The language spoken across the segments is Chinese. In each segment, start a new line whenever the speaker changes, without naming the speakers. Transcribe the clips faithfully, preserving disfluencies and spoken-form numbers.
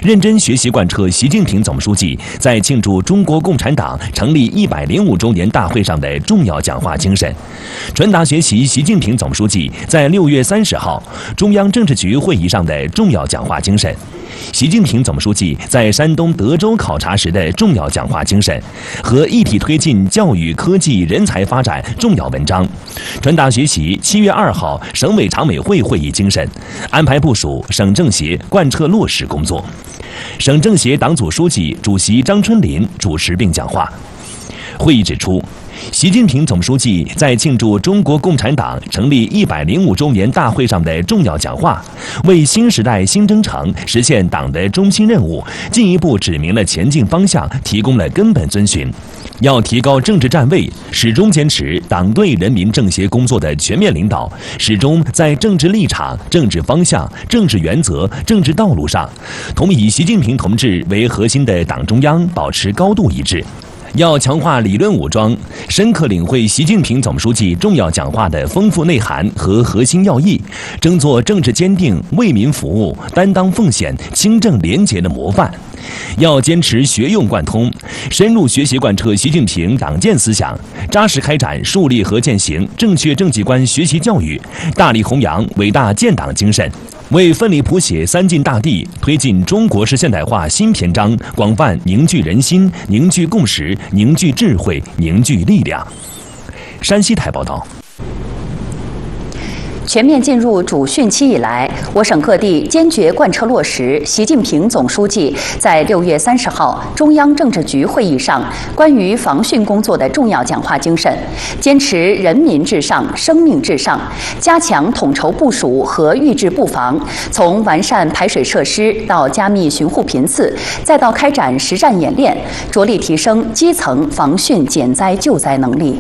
认真学习贯彻习近平总书记在庆祝中国共产党成立一百零五周年大会上的重要讲话精神，传达学习习近平总书记在六月三十号中央政治局会议上的重要讲话精神，习近平总书记在山东德州考察时的重要讲话精神和一体推进教育、科技、人才发展重要文章，传达学习七月二号省委常委会会议精神，安排部署省政协贯彻落实工作。省政协党组书记、主席张春林主持并讲话。会议指出，习近平总书记在庆祝中国共产党成立一百零五周年大会上的重要讲话，为新时代新征程实现党的中心任务进一步指明了前进方向，提供了根本遵循。要提高政治站位，始终坚持党对人民政协工作的全面领导，始终在政治立场、政治方向、政治原则、政治道路上，同以习近平同志为核心的党中央保持高度一致。要强化理论武装，深刻领会习近平总书记重要讲话的丰富内涵和核心要义，争做政治坚定、为民服务、担当奉献、清正廉洁的模范。要坚持学用贯通，深入学习贯彻习近平党建思想，扎实开展树立和践行正确政绩观学习教育，大力弘扬伟大建党精神，为奋力谱写三晋大地、推进中国式现代化新篇章广泛凝聚人心、凝聚共识、凝聚智慧、凝聚力量。山西台报道。
全面进入主训期以来，我省各地坚决贯彻落实习近平总书记在六月三十号中央政治局会议上关于防汛工作的重要讲话精神，坚持人民至上、生命至上，加强统筹部署和预制布防，从完善排水设施到加密巡护频次，再到开展实战演练，着力提升基层防汛减灾救灾能力。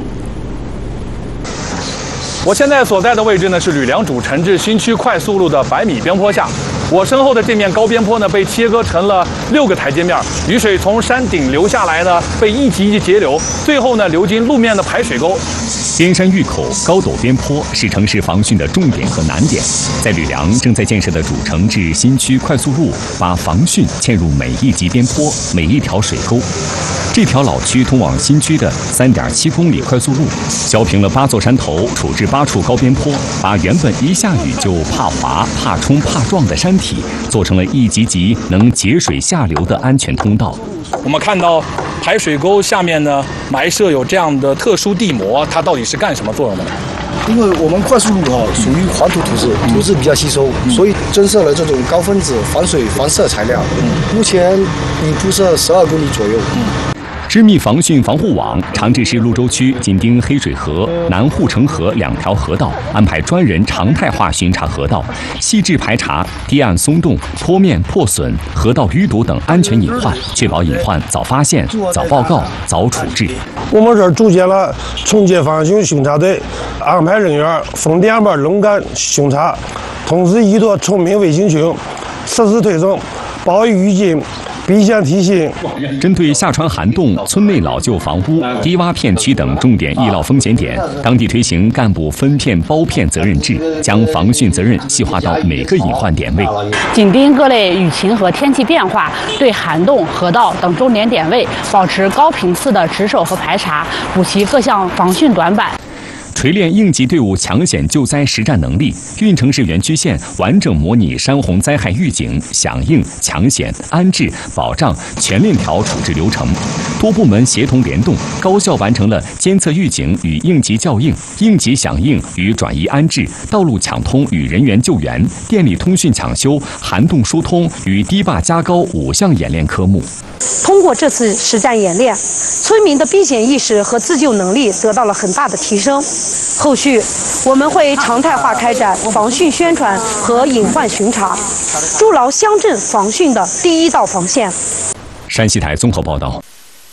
我现在所在的位置呢是吕梁主城至新区快速路的百米边坡下，我身后的这面高边坡呢被切割成了六个台阶面，雨水从山顶流下来呢，被一级一级截流，最后呢流进路面的排水沟。
边山峪口高陡边坡是城市防汛的重点和难点，在吕梁正在建设的主城至新区快速路，把防汛嵌入每一级边坡、每一条水沟。这条老区通往新区的 三点七公里快速路，削平了八座山头，处置八处高边坡，把原本一下雨就怕滑、怕冲、怕撞的山体，做成了一级级能节水下流的安全通道。
我们看到排水沟下面呢埋设有这样的特殊地膜，它到底是干什么作用的呢？
因为我们快速路哈属于黄土土质，土质比较吸收，嗯、所以增设了这种高分子防水防渗材料。嗯、目前已铺设十二公里左右。嗯
织密防汛防护网，长治市潞州区紧盯黑水河、南护城河两条河道，安排专人常态化巡查河道，细致排查堤岸松动、坡面破损、河道淤堵等安全隐患，确保隐患早发现、早报告、早处置。
我们这儿组建了重建防汛巡查队，安排人员分两班轮岗巡查，同时依托崇明卫星群，实时推送暴雨预警。避险提醒。
针对下川涵洞、村内老旧房屋、低洼片区等重点易涝风险点，当地推行干部分片包片责任制，将防汛责任细化到每个隐患点位。
紧盯各类雨情和天气变化，对涵洞、河道等重点点位保持高频次的值守和排查，补齐各项防汛短板。
锤炼应急队伍抢险救灾实战能力，运城市原区县完整模拟山洪灾害预警、响应、抢险、安置、保障全链条处置流程，多部门协同联动，高效完成了监测预警与应急校应、应急响应与转移安置、道路抢通与人员救援、电力通讯抢修、涵洞疏通与堤坝加高五项演练科目。
通过这次实战演练，村民的避险意识和自救能力得到了很大的提升。后续我们会常态化开展防汛宣传和隐患巡查，筑牢乡镇防汛的第一道防线。
山西台综合报道。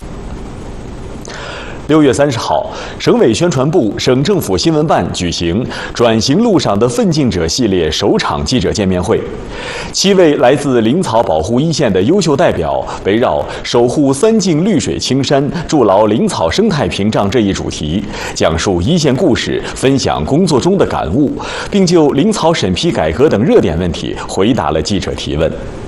六月三十号，省委宣传部、省政府新闻办举行“转型路上的奋进者”系列首场记者见面会。七位来自林草保护一线的优秀代表，围绕守护三晋绿水青山、筑牢林草生态屏障这一主题，讲述一线故事，分享工作中的感悟，并就林草审批改革等热点问题回答了记者提问。